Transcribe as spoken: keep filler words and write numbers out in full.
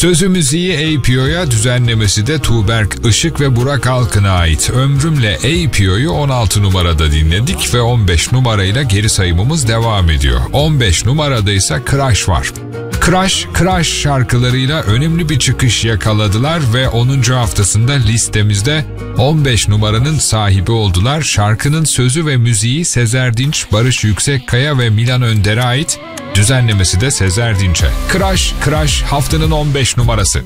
Sözü müziği A P O'ya, düzenlemesi de Tuğberk Işık ve Burak Alkın'a ait. Ömrümle A P O'yu on altı numarada dinledik ve on beş numarayla geri sayımımız devam ediyor. on beş numarada ise Crash var. Crash, Crash şarkılarıyla önemli bir çıkış yakaladılar ve onuncu haftasında listemizde on beş numaranın sahibi oldular. Şarkının sözü ve müziği Sezer Dinç, Barış Yüksekkaya ve Milan Önder'e ait. Düzenlemesi de Sezer Dinç'e. Crash, Crash haftanın on beş numarası.